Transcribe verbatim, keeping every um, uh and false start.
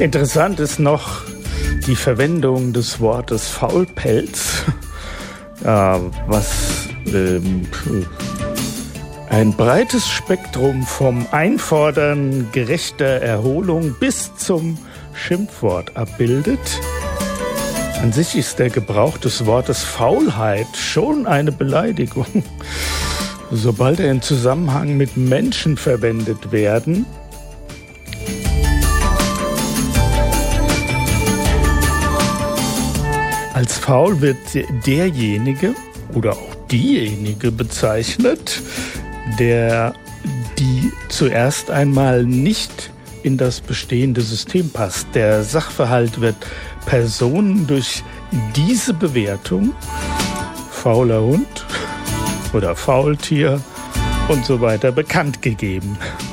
Interessant ist noch die Verwendung des Wortes Faulpelz, äh, was ähm, ein breites Spektrum vom Einfordern gerechter Erholung bis zum Schimpfwort abbildet. An sich ist der Gebrauch des Wortes Faulheit schon eine Beleidigung. Sobald er im Zusammenhang mit Menschen verwendet werden, als faul wird derjenige oder auch diejenige bezeichnet, der die zuerst einmal nicht in das bestehende System passt. Der Sachverhalt wird Personen durch diese Bewertung, fauler Hund oder Faultier und so weiter, bekannt gegeben.